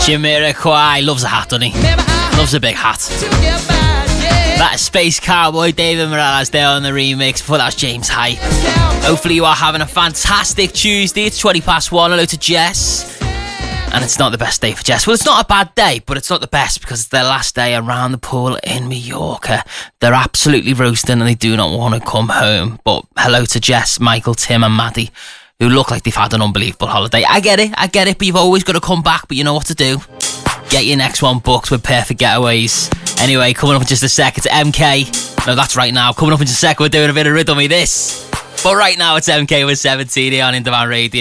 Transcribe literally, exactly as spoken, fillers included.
Jamiroquai loves a hat, doesn't he? Loves a big hat. That is Space Cowboy, David Morales there on the remix. Before that was James Hype. Hopefully you are having a fantastic Tuesday. It's twenty past one. Hello to Jess. And it's not the best day for Jess. Well, it's not a bad day, but it's not the best because it's their last day around the pool in Mallorca. They're absolutely roasting and they do not want to come home. But hello to Jess, Michael, Tim and Maddie, who look like they've had an unbelievable holiday. I get it, I get it, but you've always got to come back, but you know what to do. Get your next one booked with Perfect Getaways. Anyway, coming up in just a sec, it's M K. No, that's right now. Coming up in just a sec, we're doing a bit of Riddle Me This. But right now, it's M K with seventeen on In Demand Radio.